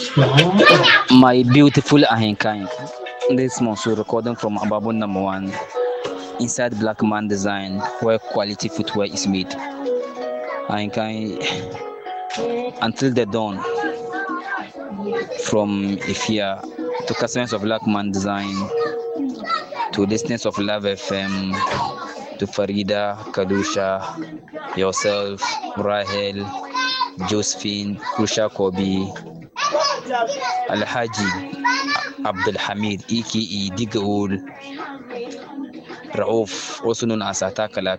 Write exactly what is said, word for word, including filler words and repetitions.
My beautiful Ahinkank. This Monsoon recording from Ababun number one inside Black Man Design, where quality footwear is made. Ahinkank until the dawn. From Ifia to customers of Black Man Design, to listeners of Love F M, to Farida, Kadusha, yourself, Rahel, Josephine, Kusha Kobi, Alhaji Abdul Hamid, aka Digaul, Rauf, also known as Atakala